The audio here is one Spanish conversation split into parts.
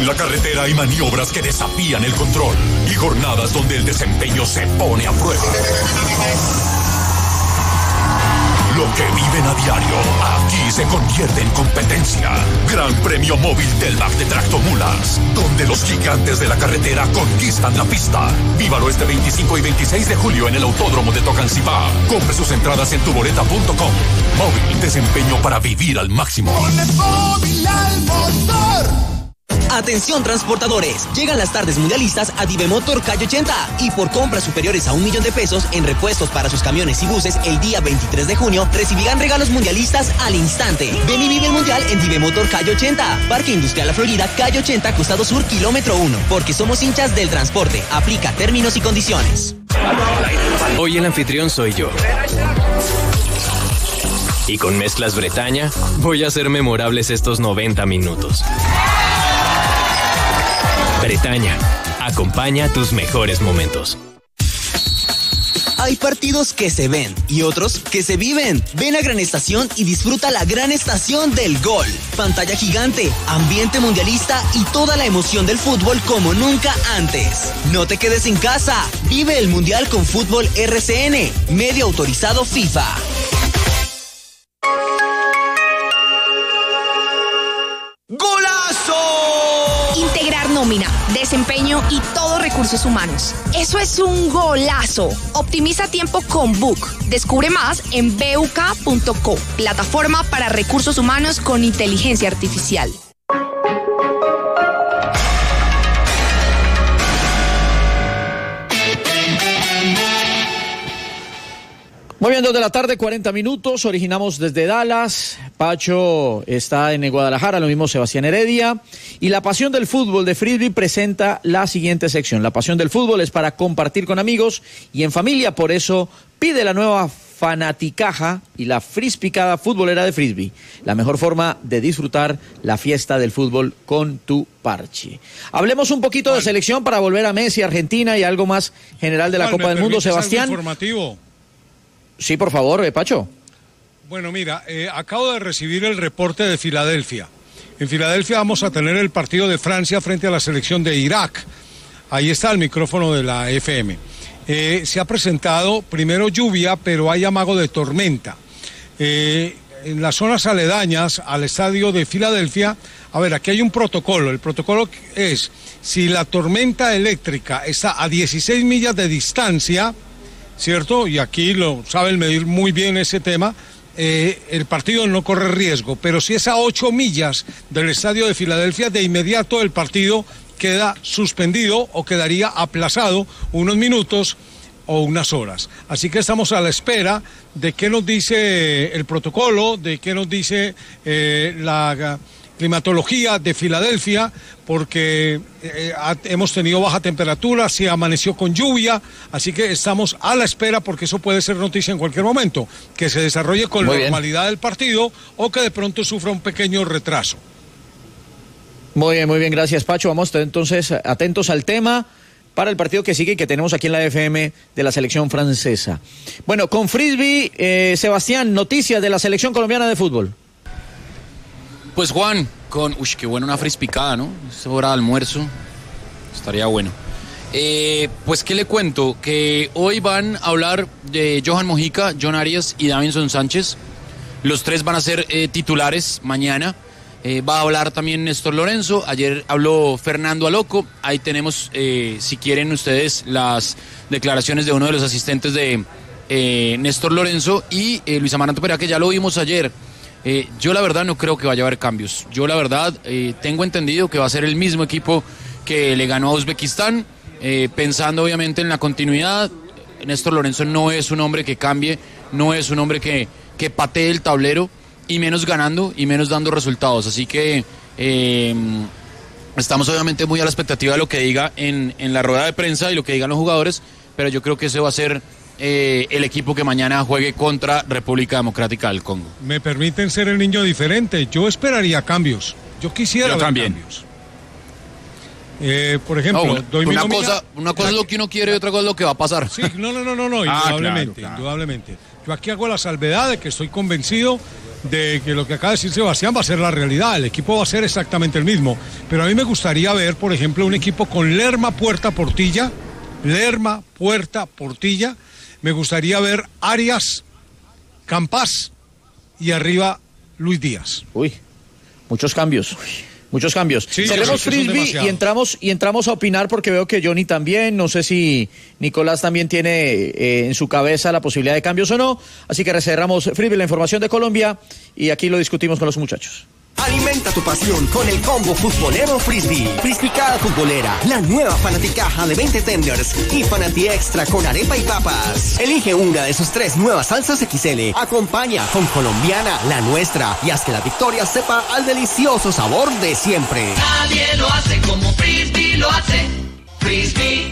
En la carretera hay maniobras que desafían el control y jornadas donde el desempeño se pone a prueba. Lo que viven a diario, aquí se convierte en competencia. Gran Premio Móvil del Back de Tractomulas, donde los gigantes de la carretera conquistan la pista. Vívalo este 25 y 26 de julio en el Autódromo de Tocancipá. Compre sus entradas en tuboleta.com. Móvil, desempeño para vivir al máximo. ¡Ponle Móvil al motor! Atención transportadores, llegan las tardes mundialistas a Divemotor Calle 80 y por compras superiores a $1.000.000 en repuestos para sus camiones y buses el día 23 de junio recibirán regalos mundialistas al instante. Ven y vive el mundial en Divemotor Calle 80, Parque Industrial La Florida, Calle 80, Costado Sur, kilómetro 1, porque somos hinchas del transporte. Aplica términos y condiciones. Hoy el anfitrión soy yo. Y con mezclas Bretaña voy a hacer memorables estos 90 minutos. Bretaña, acompaña tus mejores momentos. Hay partidos que se ven y otros que se viven. Ven a Gran Estación y disfruta la gran estación del gol. Pantalla gigante, ambiente mundialista y toda la emoción del fútbol como nunca antes. No te quedes en casa. Vive el Mundial con Fútbol RCN, medio autorizado FIFA. Integrar nómina, desempeño y todo recursos humanos. Eso es un golazo. Optimiza tiempo con Book. Descubre más en buk.co, plataforma para recursos humanos con inteligencia artificial. Muy bien, 2 de la tarde, 40 minutos, originamos desde Dallas, Pacho está en Guadalajara, lo mismo Sebastián Heredia, y la pasión del fútbol de Frisbee presenta la siguiente sección. La pasión del fútbol es para compartir con amigos y en familia, por eso pide la nueva Fanaticaja y la frispicada futbolera de Frisbee, la mejor forma de disfrutar la fiesta del fútbol con tu parche. Hablemos un poquito de selección para volver a Messi, Argentina y algo más general de la Copa del Mundo, Sebastián. ¿Algo informativo? Sí, por favor, Pacho. Bueno, mira, acabo de recibir el reporte de Filadelfia. En Filadelfia vamos a tener el partido de Francia frente a la selección de Irak. Ahí está el micrófono de la FM. Se ha presentado primero lluvia, pero hay amago de tormenta. En las zonas aledañas al estadio de Filadelfia, a ver, aquí hay un protocolo. El protocolo es, si la tormenta eléctrica está a 16 millas de distancia, ¿cierto? Y aquí lo saben medir muy bien ese tema. El partido no corre riesgo, pero si es a 8 millas del estadio de Filadelfia, de inmediato el partido queda suspendido o quedaría aplazado unos minutos o unas horas. Así que estamos a la espera de qué nos dice el protocolo, de qué nos dice la climatología de Filadelfia, porque hemos tenido baja temperatura, se amaneció con lluvia, así que estamos a la espera porque eso puede ser noticia en cualquier momento, que se desarrolle con normalidad el partido o que de pronto sufra un pequeño retraso. Muy bien, gracias, Pacho. Vamos entonces atentos al tema para el partido que sigue y que tenemos aquí en la FM de la selección francesa. Bueno, con Frisbee, Sebastián, noticias de la selección colombiana de fútbol. Pues Juan, qué bueno una frispicada, ¿no? Es hora de almuerzo, estaría bueno. Pues qué le cuento, que hoy van a hablar de Johan Mojica, John Arias y Davinson Sánchez. Los tres van a ser titulares mañana. Va a hablar también Néstor Lorenzo. Ayer habló Fernando Aloco. Ahí tenemos, si quieren ustedes, las declaraciones de uno de los asistentes de Néstor Lorenzo y Luis Amaranto Perea, que ya lo vimos ayer. Yo la verdad no creo que vaya a haber cambios. Yo la verdad tengo entendido que va a ser el mismo equipo que le ganó a Uzbekistán, pensando obviamente en la continuidad. Néstor Lorenzo no es un hombre que cambie, no es un hombre que patee el tablero, y menos ganando y menos dando resultados. Así que estamos obviamente muy a la expectativa de lo que diga en la rueda de prensa y lo que digan los jugadores, pero yo creo que ese va a ser el equipo que mañana juegue contra República Democrática del Congo. Me permiten ser el niño diferente. Yo esperaría cambios. Yo quisiera ver también cambios. Por ejemplo, una cosa es lo que uno quiere y otra cosa es lo que va a pasar. Sí, no, indudablemente, indudablemente. Yo aquí hago la salvedad de que estoy convencido de que lo que acaba de decir Sebastián va a ser la realidad. El equipo va a ser exactamente el mismo. Pero a mí me gustaría ver, por ejemplo, un equipo con Lerma, Puerta, Portilla. Me gustaría ver Arias, Campás y arriba Luis Díaz. Uy, muchos cambios. Sí, cerremos Frisbee y entramos a opinar porque veo que Johnny también, no sé si Nicolás también tiene en su cabeza la posibilidad de cambios o no, así que cerramos Frisbee, la información de Colombia, y aquí lo discutimos con los muchachos. Alimenta tu pasión con el combo futbolero Frisbee. Frisbicada futbolera, la nueva Fanaticaja de 20 tenders y Fanati Extra con arepa y papas. Elige una de sus 3 nuevas salsas XL. Acompaña con colombiana, la nuestra, y haz que la victoria sepa al delicioso sabor de siempre. Nadie lo hace como Frisbee lo hace. Frisbee.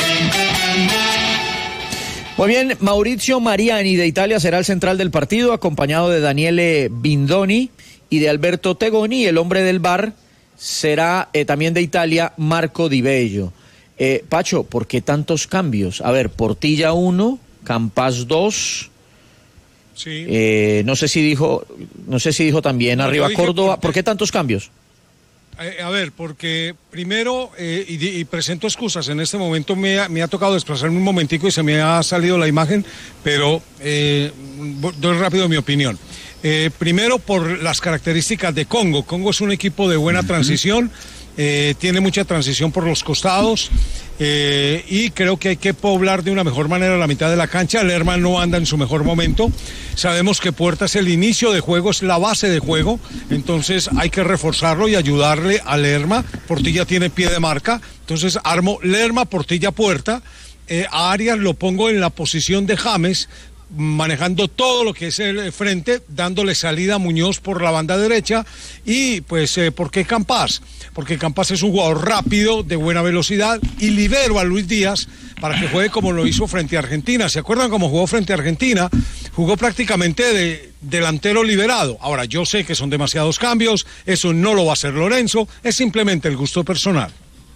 Muy bien, Maurizio Mariani de Italia será el central del partido, acompañado de Daniele Bindoni y de Alberto Tegoni. El hombre del VAR será también de Italia, Marco Di Bello. Pacho, ¿por qué tantos cambios? A ver, Portilla 1, Campás 2. Sí. No sé si dijo también arriba Córdoba. ¿Por qué tantos cambios? A ver, porque primero, y presento excusas, en este momento me ha tocado desplazarme un momentico y se me ha salido la imagen, pero doy rápido mi opinión. Primero, por las características de Congo. Congo es un equipo de buena transición, tiene mucha transición por los costados, y creo que hay que poblar de una mejor manera la mitad de la cancha. Lerma no anda en su mejor momento. Sabemos que Puerta es el inicio de juego, es la base de juego, entonces hay que reforzarlo y ayudarle a Lerma. Portilla tiene pie de marca, entonces armo Lerma, Portilla, Puerta. A Arias lo pongo en la posición de James, manejando todo lo que es el frente, dándole salida a Muñoz por la banda derecha. Y pues, ¿por qué Campás? Porque Campás es un jugador rápido, de buena velocidad, y libero a Luis Díaz para que juegue como lo hizo frente a Argentina. ¿Se acuerdan cómo jugó frente a Argentina? Jugó prácticamente de delantero liberado. Ahora, yo sé que son demasiados cambios, eso no lo va a hacer Lorenzo, es simplemente el gusto personal.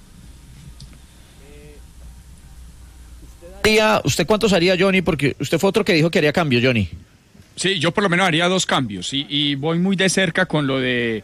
¿Usted cuántos haría, Johnny? Porque usted fue otro que dijo que haría cambio, Johnny. Sí, yo por lo menos haría 2 cambios y voy muy de cerca con lo de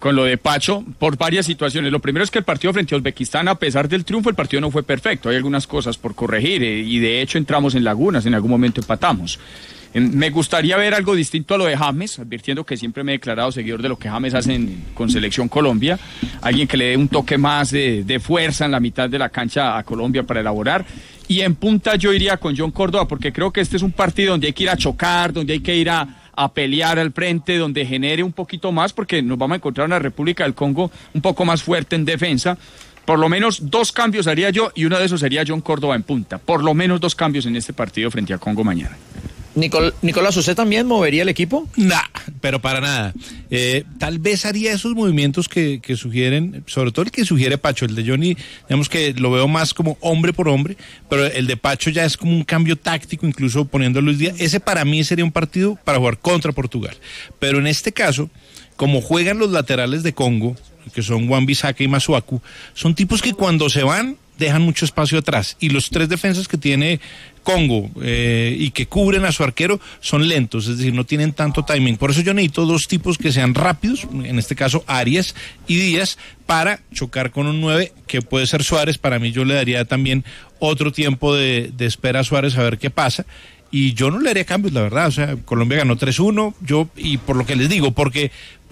Pacho por varias situaciones. Lo primero es que el partido frente a Uzbekistán, a pesar del triunfo, el partido no fue perfecto. Hay algunas cosas por corregir y de hecho entramos en lagunas, en algún momento empatamos. Me gustaría ver algo distinto a lo de James, advirtiendo que siempre me he declarado seguidor de lo que James hace con Selección Colombia. Alguien que le dé un toque más de fuerza en la mitad de la cancha a Colombia para elaborar. Y en punta yo iría con John Córdoba, porque creo que este es un partido donde hay que ir a chocar, donde hay que ir a pelear al frente, donde genere un poquito más, porque nos vamos a encontrar una República del Congo un poco más fuerte en defensa. Por lo menos 2 cambios haría yo, y uno de esos sería John Córdoba en punta. Por lo menos 2 cambios en este partido frente a Congo mañana. Nicolás, ¿usted también movería el equipo? Nah, pero para nada. Tal vez haría esos movimientos que sugieren, sobre todo el que sugiere Pacho. El de Johnny, digamos que lo veo más como hombre por hombre, pero el de Pacho ya es como un cambio táctico, incluso poniendo a Luis Díaz. Ese para mí sería un partido para jugar contra Portugal. Pero en este caso, como juegan los laterales de Congo, que son Wan-Bissaka y Masuaku, son tipos que cuando se van dejan mucho espacio atrás, y los 3 defensas que tiene Congo y que cubren a su arquero son lentos, es decir, no tienen tanto timing. Por eso yo necesito 2 tipos que sean rápidos, en este caso Arias y Díaz, para chocar con un 9 que puede ser Suárez. Para mí yo le daría también otro tiempo de espera a Suárez a ver qué pasa. Y yo no le haría cambios, la verdad. O sea, Colombia ganó 3-1, y por lo que les digo, porque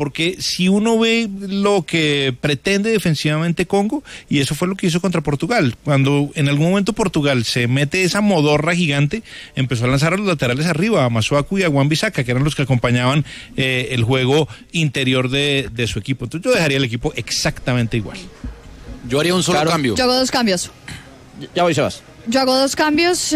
si uno ve lo que pretende defensivamente Congo, y eso fue lo que hizo contra Portugal, cuando en algún momento Portugal se mete esa modorra gigante, empezó a lanzar a los laterales arriba, a Masuaku y a Wan-Bissaka, que eran los que acompañaban el juego interior de su equipo. Entonces yo dejaría el equipo exactamente igual. Yo haría un solo cambio. Yo hago 2 cambios. Ya voy, Sebas. Yo hago 2 cambios.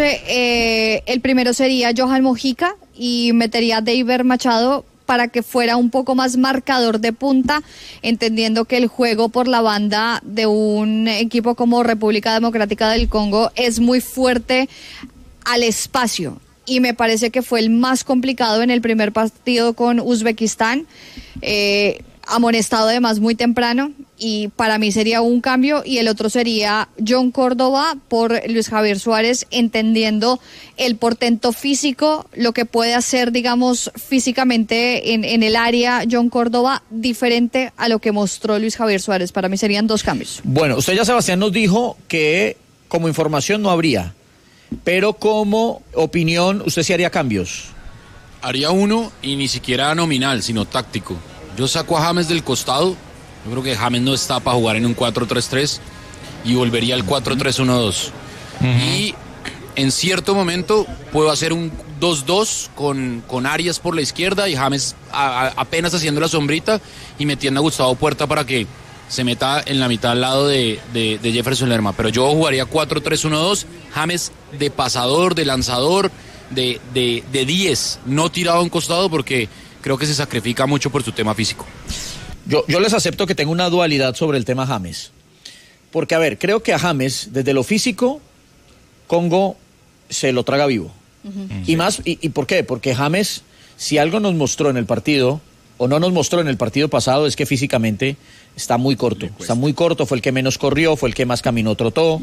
El primero sería Johan Mojica y metería a Deiber Machado para que fuera un poco más marcador de punta, entendiendo que el juego por la banda de un equipo como República Democrática del Congo es muy fuerte al espacio. Y me parece que fue el más complicado en el primer partido con Uzbekistán, amonestado además muy temprano. y para mí sería un cambio, y el otro sería John Córdoba por Luis Javier Suárez, entendiendo el portento físico, lo que puede hacer, digamos, físicamente en el área John Córdoba, diferente a lo que mostró Luis Javier Suárez. Para mí serían dos cambios. Bueno, usted ya, Sebastián, nos dijo que como información no habría, pero como opinión usted sí haría cambios. Haría uno, y ni siquiera nominal, sino táctico. Yo saco a James del costado. Yo creo que James no está para jugar en un 4-3-3 y volvería al 4-3-1-2. Y en cierto momento puedo hacer un 2-2 con Arias por la izquierda y James apenas haciendo la sombrita y metiendo a Gustavo Puerta para que se meta en la mitad al lado de Jefferson Lerma. Pero yo jugaría 4-3-1-2, James de pasador, de lanzador, de 10, no tirado a un costado, porque creo que se sacrifica mucho por su tema físico. Yo les acepto que tengo una dualidad sobre el tema James. Porque, a ver, creo que a James, desde lo físico, Congo se lo traga vivo. Y más, ¿y por qué? Porque James, si algo nos mostró en el partido, o no nos mostró en el partido pasado, es que físicamente está muy corto. Está muy corto, fue el que menos corrió, fue el que más caminó, trotó.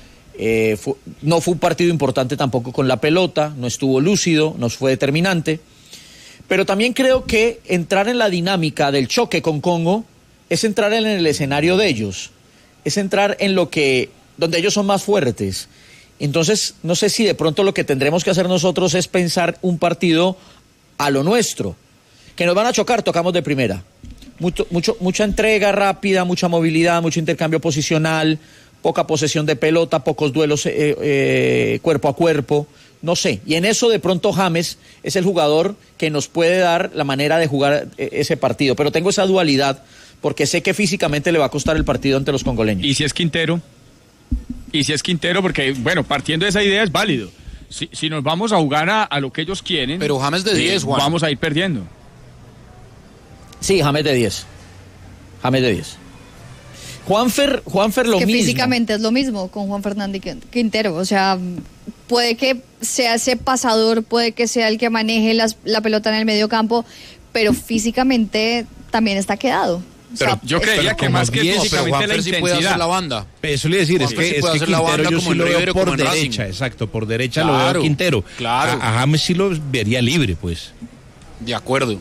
No fue un partido importante tampoco con la pelota, no estuvo lúcido, no fue determinante. Pero también creo que entrar en la dinámica del choque con Congo es entrar en el escenario de ellos, es entrar en donde ellos son más fuertes. Entonces, no sé si de pronto lo que tendremos que hacer nosotros es pensar un partido a lo nuestro. Que nos van a chocar, tocamos de primera. Mucha entrega rápida, mucha movilidad, mucho intercambio posicional, poca posesión de pelota, pocos duelos cuerpo a cuerpo. No sé, y en eso de pronto James es el jugador que nos puede dar la manera de jugar ese partido. Pero tengo esa dualidad porque sé que físicamente le va a costar el partido ante los congoleños. ¿Y si es Quintero? Porque, bueno, partiendo de esa idea es válido. Si nos vamos a jugar a lo que ellos quieren... Pero James de 10, Juan. Vamos a ir perdiendo. Sí, James de 10. James de 10. Juanfer lo que mismo. Físicamente es lo mismo con Juan Fernández Quintero, o sea, puede que sea ese pasador, puede que sea el que maneje la pelota en el medio campo, pero físicamente también está quedado. Pero yo creía que más que físicamente la intensidad. Puede hacer la banda. Eso le iba a decir, es que Quintero yo sí lo veo por derecha, exacto, por derecha lo veo a Quintero. Claro. A James sí lo vería libre, pues. De acuerdo.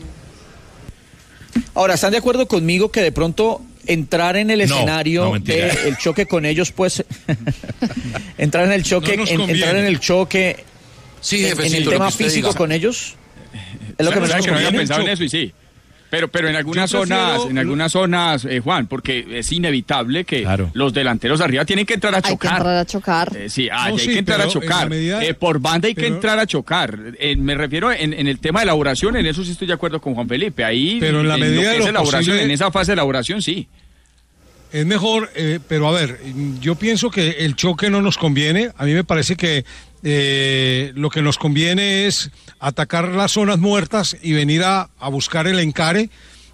Ahora, ¿están de acuerdo conmigo que de pronto entrar en el escenario del choque con ellos, pues entrar en el choque, entrar en el choque, sí, en el tema físico diga con ellos? Es lo que no había pensado en eso, y sí. Pero en algunas zonas, Juan, porque es inevitable que los delanteros arriba tienen que entrar a chocar. Hay que entrar a chocar. Hay que entrar a chocar. Por banda hay que entrar a chocar. Me refiero en el tema de elaboración, en eso sí estoy de acuerdo con Juan Felipe. Ahí, pero en la medida de lo elaboración, en esa fase de elaboración, sí. Es mejor, pero a ver, yo pienso que el choque no nos conviene. A mí me parece que lo que nos conviene es atacar las zonas muertas y venir a buscar el encare,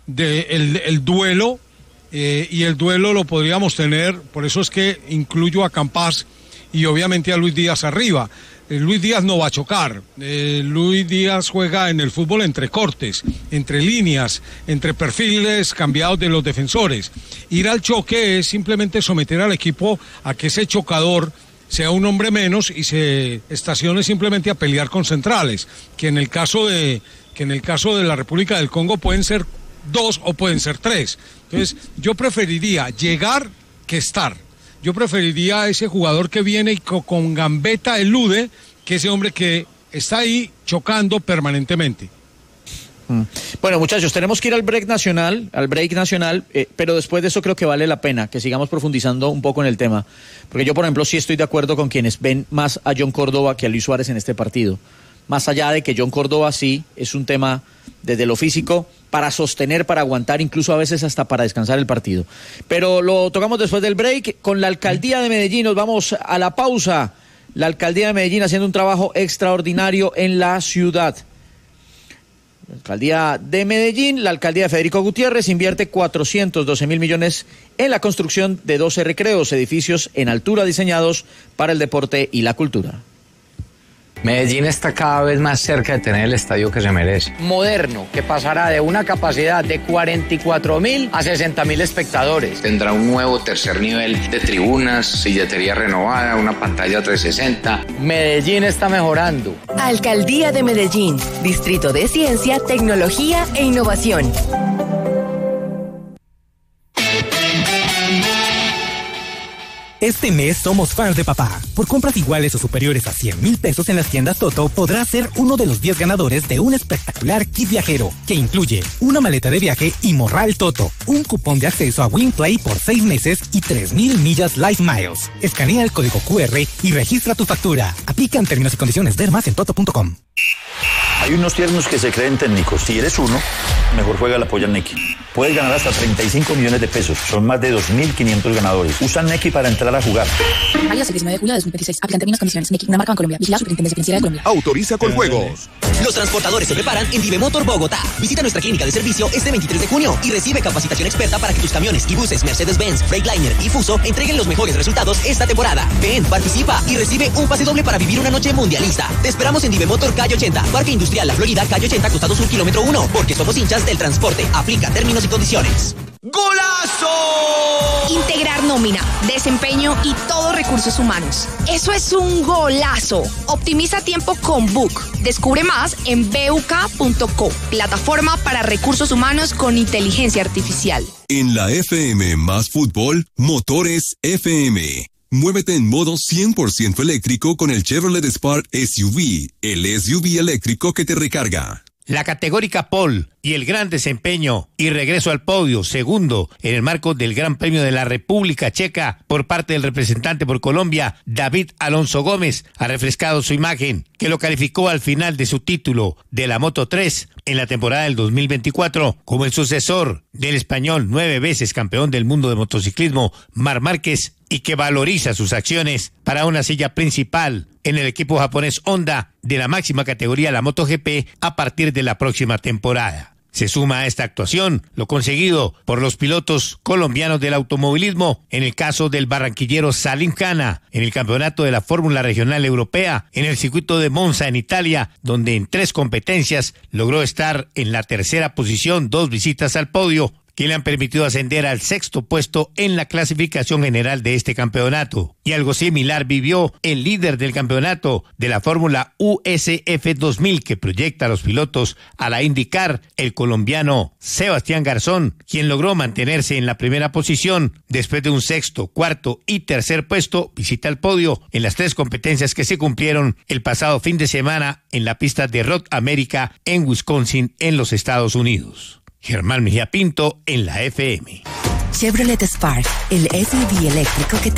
el duelo, y el duelo lo podríamos tener, por eso es que incluyo a Campas y obviamente a Luis Díaz arriba. Luis Díaz no va a chocar. Luis Díaz juega en el fútbol entre cortes, entre líneas, entre perfiles cambiados de los defensores. Ir al choque es simplemente someter al equipo a que ese chocador sea un hombre menos y se estacione simplemente a pelear con centrales, que en el caso de la República del Congo pueden ser 2 o pueden ser 3. Entonces, yo preferiría llegar que estar. Yo preferiría a ese jugador que viene y con gambeta elude, que ese hombre que está ahí chocando permanentemente. Bueno, muchachos, tenemos que ir al break nacional, pero después de eso creo que vale la pena que sigamos profundizando un poco en el tema, porque yo, por ejemplo, sí estoy de acuerdo con quienes ven más a John Córdoba que a Luis Suárez en este partido, más allá de que John Córdoba sí es un tema desde lo físico para sostener, para aguantar, incluso a veces hasta para descansar el partido. Pero lo tocamos después del break. Con la Alcaldía de Medellín nos vamos a la pausa. La Alcaldía de Medellín haciendo un trabajo extraordinario en la ciudad. La Alcaldía de Medellín, la Alcaldía de Federico Gutiérrez invierte 412.000 millones en la construcción de 12 recreos, edificios en altura diseñados para el deporte y la cultura. Medellín está cada vez más cerca de tener el estadio que se merece. Moderno, que pasará de una capacidad de 44.000 a 60.000 espectadores. Tendrá un nuevo tercer nivel de tribunas, silletería renovada, una pantalla 360. Medellín está mejorando. Alcaldía de Medellín, Distrito de Ciencia, Tecnología e Innovación. Este mes somos fans de papá. Por compras iguales o superiores a 100,000 pesos en las tiendas Toto, podrás ser uno de los 10 ganadores de un espectacular kit viajero, que incluye una maleta de viaje y morral Toto, un cupón de acceso a WinPlay por 6 meses y 3,000 millas Life Miles. Escanea el código QR y registra tu factura. Aplican términos y condiciones. Ver más en toto.com. Hay unos tiernos que se creen técnicos. Si eres uno, mejor juega la polla Neki. Puedes ganar hasta 35 millones de pesos. Son más de 2.500 ganadores. Usan Neki para entrar a jugar. Válido hasta el 19 de julio de 2026. Aplican términos y condiciones. Neki, una marca en Colombia. Vigilado Superintendencia Financiera de Colombia. Autoriza con juegos. Los transportadores se preparan en Divemotor Bogotá. Visita nuestra clínica de servicio este 23 de junio y recibe capacitación experta para que tus camiones y buses Mercedes-Benz, Freightliner y Fuso entreguen los mejores resultados esta temporada. Ven, participa y recibe un pase doble para vivir una noche mundialista. Te esperamos en Divemotor Calle 80, Parque Industrial La Florida, Calle 80, Costado Sur, kilómetro 1, porque somos hinchas del transporte. Aplica términos y condiciones. ¡Golazo! Integrar nómina, desempeño y todo recursos humanos. Eso es un golazo. Optimiza tiempo con Book. Descubre más en buk.co, plataforma para recursos humanos con inteligencia artificial. En la FM más fútbol, Motores FM. Muévete en modo 100% eléctrico con el Chevrolet Spark SUV, el SUV eléctrico que te recarga. La categórica pole y el gran desempeño y regreso al podio, segundo en el marco del Gran Premio de la República Checa por parte del representante por Colombia, David Alonso Gómez, ha refrescado su imagen, que lo calificó al final de su título de la Moto 3 en la temporada del 2024 como el sucesor del español 9 veces campeón del mundo de motociclismo, Marc Márquez, y que valoriza sus acciones para una silla principal en el equipo japonés Honda de la máxima categoría, la MotoGP, a partir de la próxima temporada. Se suma a esta actuación lo conseguido por los pilotos colombianos del automovilismo, en el caso del barranquillero Salim Khana, en el campeonato de la Fórmula Regional Europea, en el circuito de Monza en Italia, donde en 3 competencias logró estar en la tercera posición, 2 visitas al podio, que le han permitido ascender al 6º puesto en la clasificación general de este campeonato. Y algo similar vivió el líder del campeonato de la Fórmula USF 2000, que proyecta a los pilotos a la IndyCar, el colombiano Sebastián Garzón, quien logró mantenerse en la primera posición después de un 6º, 4º y 3er puesto, visita al podio en las 3 competencias que se cumplieron el pasado fin de semana en la pista de Road America en Wisconsin, en los Estados Unidos. Germán Mejía Pinto en la FM. Chevrolet Spark, el SUV eléctrico que te